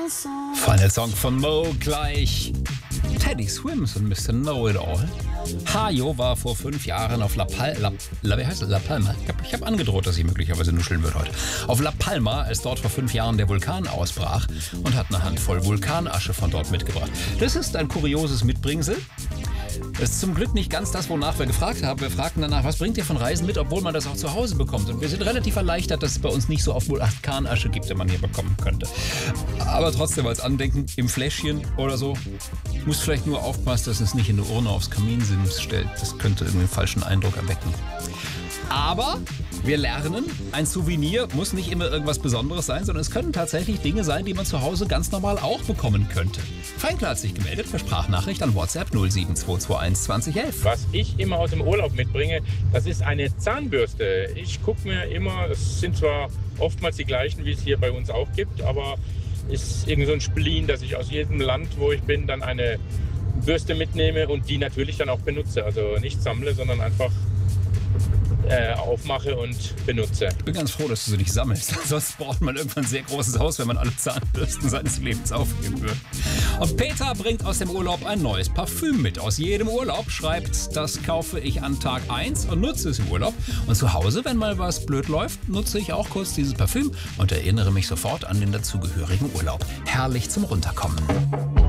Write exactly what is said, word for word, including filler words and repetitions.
Final Song von Mo gleich. Teddy Swims und Mister Know-It-All. Hajo war vor fünf Jahren auf La, Pal La, La, wie heißt es? La Palma. Ich habe ich hab angedroht, dass ich möglicherweise nuscheln würde heute. Auf La Palma, als dort vor fünf Jahren der Vulkan ausbrach, und hat eine Handvoll Vulkanasche von dort mitgebracht. Das ist ein kurioses Mitbringsel. Das ist zum Glück nicht ganz das, wonach wir gefragt haben. Wir fragten danach, was bringt ihr von Reisen mit, obwohl man das auch zu Hause bekommt. Und wir sind relativ erleichtert, dass es bei uns nicht so oft Vulkanasche gibt, die man hier bekommen könnte. Aber trotzdem als Andenken im Fläschchen oder so. Muss vielleicht nur aufpassen, dass es nicht in eine Urne aufs Kaminsims stellt. Das könnte irgendwie einen falschen Eindruck erwecken. Aber wir lernen, ein Souvenir muss nicht immer irgendwas Besonderes sein, sondern es können tatsächlich Dinge sein, die man zu Hause ganz normal auch bekommen könnte. Feinklar hat sich gemeldet per Sprachnachricht an WhatsApp null sieben zwei zwei eins zwanzig elf. Was ich immer aus dem Urlaub mitbringe, das ist eine Zahnbürste. Ich gucke mir immer, es sind zwar oftmals die gleichen, wie es hier bei uns auch gibt, aber ist irgend so ein Spleen, dass ich aus jedem Land, wo ich bin, dann eine Bürste mitnehme und die natürlich dann auch benutze. Also nicht sammle, sondern einfach Äh, aufmache und benutze. Ich bin ganz froh, dass du sie nicht sammelst. Sonst braucht man irgendwann ein sehr großes Haus, wenn man alle Zahnbürsten seines Lebens aufgeben würde. Und Peter bringt aus dem Urlaub ein neues Parfüm mit. Aus jedem Urlaub schreibt, das kaufe ich an Tag eins und nutze es im Urlaub. Und zu Hause, wenn mal was blöd läuft, nutze ich auch kurz dieses Parfüm und erinnere mich sofort an den dazugehörigen Urlaub. Herrlich zum Runterkommen.